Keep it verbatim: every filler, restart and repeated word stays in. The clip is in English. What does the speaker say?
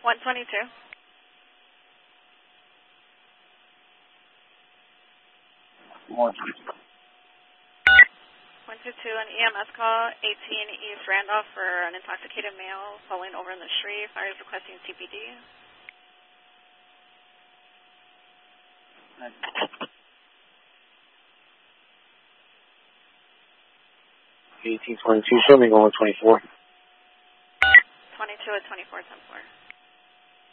one twenty-two. one twenty-two. one two two, an E M S call, eighteen East Randolph for an intoxicated male falling over in the street. Fire is requesting C P D. eighteen twenty-two, show me going twenty-four. twenty-two at twenty-four ten four.